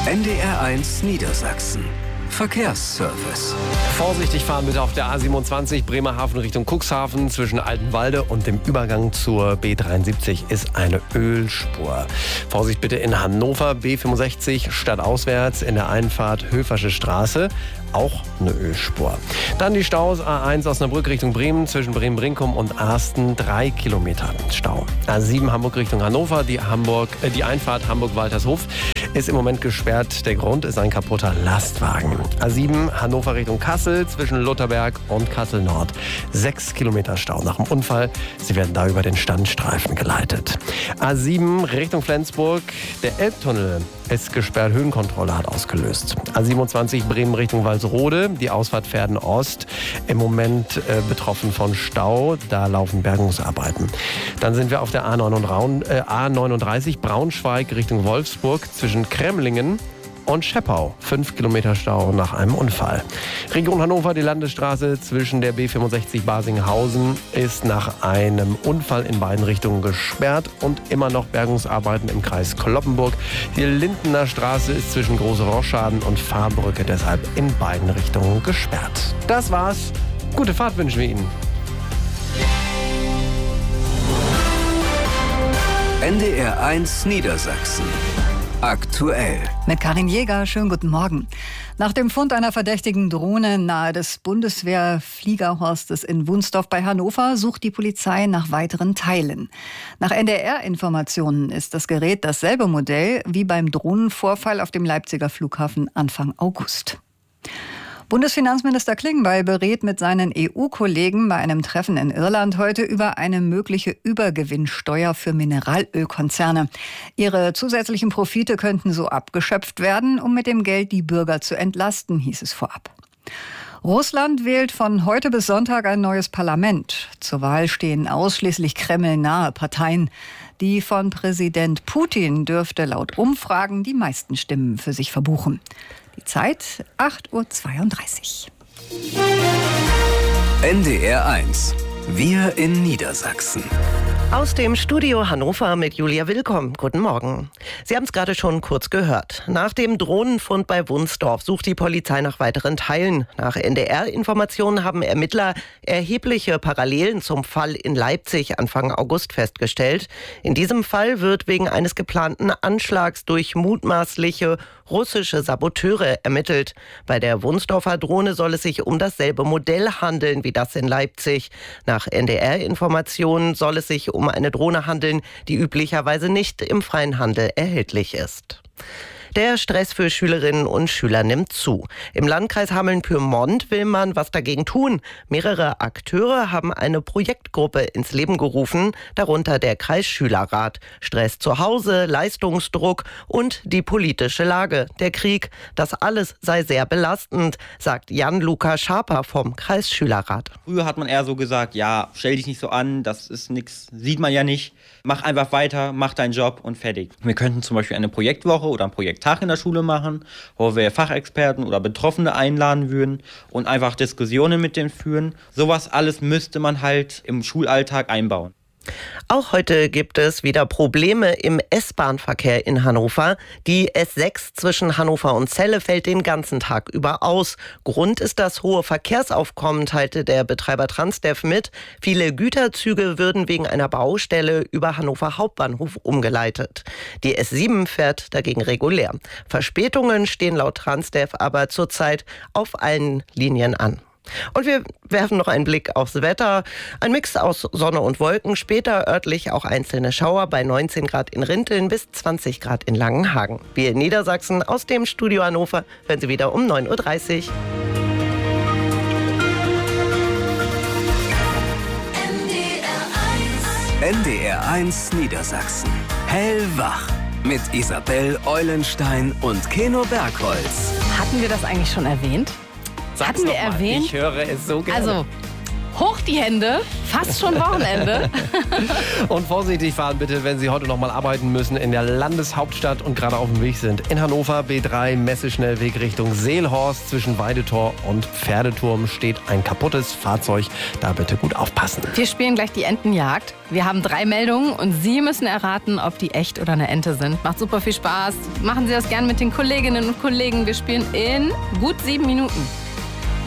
NDR1 Niedersachsen. Verkehrsservice. Vorsichtig fahren bitte auf der A27 Bremerhaven Richtung Cuxhaven. Zwischen Altenwalde und dem Übergang zur B73 ist eine Ölspur. Vorsicht bitte in Hannover, B65 stadtauswärts in der Einfahrt Höfersche Straße. Auch eine Ölspur. Dann die Staus A1 Osnabrück Richtung Bremen zwischen Bremen-Brinkum und Arsten 3 Kilometer Stau. A7 Hamburg Richtung Hannover, die Einfahrt Hamburg-Waltershof ist im Moment gesperrt. Der Grund ist ein kaputter Lastwagen. A7 Hannover Richtung Kassel zwischen Lutherberg und Kassel Nord. 6 Kilometer Stau nach dem Unfall. Sie werden da über den Standstreifen geleitet. A7 Richtung Flensburg. Der Elbtunnel ist gesperrt. Höhenkontrolle hat ausgelöst. A27 Bremen Richtung Walsrode. Die Ausfahrt Verden Ost. Im Moment betroffen von Stau. Da laufen Bergungsarbeiten. Dann sind wir auf der A39 Braunschweig Richtung Wolfsburg zwischen Kremlingen und Scheppau. 5 Kilometer Stau nach einem Unfall. Region Hannover, die Landesstraße zwischen der B65 Basinghausen ist nach einem Unfall in beiden Richtungen gesperrt und immer noch Bergungsarbeiten im Kreis Cloppenburg. Die Lindener Straße ist zwischen Große Roschschaden und Fahrbrücke deshalb in beiden Richtungen gesperrt. Das war's. Gute Fahrt wünschen wir Ihnen. NDR1 Niedersachsen. Aktuell. Mit Karin Jäger, schönen guten Morgen. Nach dem Fund einer verdächtigen Drohne nahe des Bundeswehrfliegerhorstes in Wunsdorf bei Hannover sucht die Polizei nach weiteren Teilen. Nach NDR-Informationen ist das Gerät dasselbe Modell wie beim Drohnenvorfall auf dem Leipziger Flughafen Anfang August. Bundesfinanzminister Klingbeil berät mit seinen EU-Kollegen bei einem Treffen in Irland heute über eine mögliche Übergewinnsteuer für Mineralölkonzerne. Ihre zusätzlichen Profite könnten so abgeschöpft werden, um mit dem Geld die Bürger zu entlasten, hieß es vorab. Russland wählt von heute bis Sonntag ein neues Parlament. Zur Wahl stehen ausschließlich kremlnahe Parteien. Die von Präsident Putin dürfte laut Umfragen die meisten Stimmen für sich verbuchen. Die Zeit 8:32 Uhr. NDR1. Wir in Niedersachsen. Aus dem Studio Hannover mit Julia Willkomm. Guten Morgen. Sie haben es gerade schon kurz gehört. Nach dem Drohnenfund bei Wunsdorf sucht die Polizei nach weiteren Teilen. Nach NDR-Informationen haben Ermittler erhebliche Parallelen zum Fall in Leipzig Anfang August festgestellt. In diesem Fall wird wegen eines geplanten Anschlags durch mutmaßliche russische Saboteure ermittelt. Bei der Wunsdorfer Drohne soll es sich um dasselbe Modell handeln wie das in Leipzig. Nach NDR-Informationen soll es sich um eine Drohne handeln, die üblicherweise nicht im freien Handel erhältlich ist. Der Stress für Schülerinnen und Schüler nimmt zu. Im Landkreis Hameln-Pyrmont will man was dagegen tun. Mehrere Akteure haben eine Projektgruppe ins Leben gerufen, darunter der Kreisschülerrat. Stress zu Hause, Leistungsdruck und die politische Lage. Der Krieg, das alles sei sehr belastend, sagt Jan-Luca Schaper vom Kreisschülerrat. Früher hat man eher so gesagt, ja, stell dich nicht so an, das ist nichts, sieht man ja nicht. Mach einfach weiter, mach deinen Job und fertig. Wir könnten zum Beispiel eine Projektwoche oder einen Projekttag in der Schule machen, wo wir Fachexperten oder Betroffene einladen würden und einfach Diskussionen mit denen führen. Sowas alles müsste man halt im Schulalltag einbauen. Auch heute gibt es wieder Probleme im S-Bahn-Verkehr in Hannover. Die S6 zwischen Hannover und Celle fällt den ganzen Tag über aus. Grund ist das hohe Verkehrsaufkommen, teilte der Betreiber Transdev mit. Viele Güterzüge würden wegen einer Baustelle über Hannover Hauptbahnhof umgeleitet. Die S7 fährt dagegen regulär. Verspätungen stehen laut Transdev aber zurzeit auf allen Linien an. Und wir werfen noch einen Blick aufs Wetter. Ein Mix aus Sonne und Wolken, später örtlich auch einzelne Schauer bei 19 Grad in Rinteln bis 20 Grad in Langenhagen. Wir in Niedersachsen aus dem Studio Hannover hören Sie wieder um 9:30 Uhr. NDR1 Niedersachsen. Hellwach. Mit Isabel Eulenstein und Keno Bergholz. Hatten wir das eigentlich schon erwähnt? Sag's Hatten wir noch mal. erwähnt? Ich höre es so gerne. Also, Hoch die Hände, fast schon Wochenende. Und vorsichtig fahren bitte, wenn Sie heute noch mal arbeiten müssen in der Landeshauptstadt und gerade auf dem Weg sind. In Hannover B3 Messeschnellweg Richtung Seelhorst zwischen Weidetor und Pferdeturm steht ein kaputtes Fahrzeug. Da bitte gut aufpassen. Wir spielen gleich die Entenjagd. Wir haben 3 Meldungen und Sie müssen erraten, ob die echt oder eine Ente sind. Macht super viel Spaß. Machen Sie das gern mit den Kolleginnen und Kollegen. Wir spielen in gut 7 Minuten.